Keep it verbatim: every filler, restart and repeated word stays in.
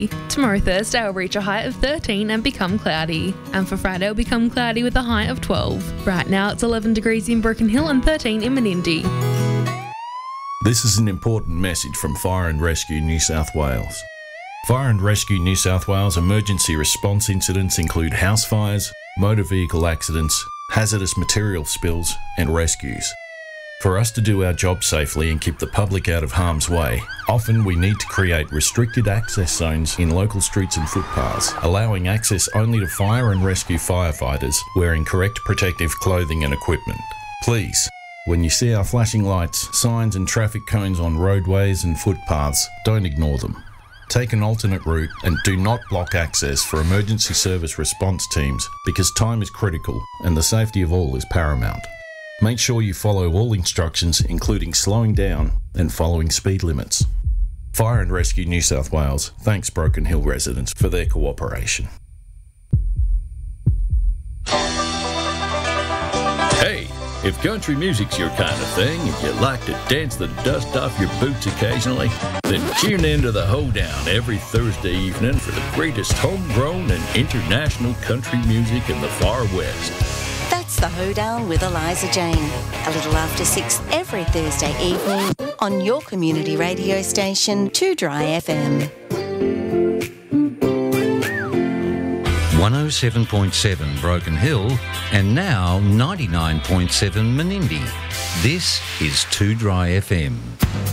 Tomorrow Thursday will reach a height of thirteen and become cloudy. And for Friday will become cloudy with a height of twelve. Right now it's eleven degrees in Broken Hill and thirteen in Menindee. This is an important message from Fire and Rescue New South Wales. Fire and Rescue New South Wales emergency response incidents include house fires, motor vehicle accidents, hazardous material spills and rescues. For us to do our job safely and keep the public out of harm's way, often we need to create restricted access zones in local streets and footpaths, allowing access only to fire and rescue firefighters wearing correct protective clothing and equipment. Please, when you see our flashing lights, signs and traffic cones on roadways and footpaths, don't ignore them. Take an alternate route and do not block access for emergency service response teams because time is critical and the safety of all is paramount. Make sure you follow all instructions, including slowing down and following speed limits. Fire and Rescue New South Wales thanks Broken Hill residents for their cooperation. Hey, if country music's your kind of thing and you like to dance the dust off your boots occasionally, then tune in to the Hoedown every Thursday evening for the greatest homegrown and international country music in the far west. That's the Hoedown with Eliza Jane, a little after six every Thursday evening on your community radio station, two Dry F M. one oh seven point seven Broken Hill and now ninety-nine point seven Menindee. This is two Dry F M.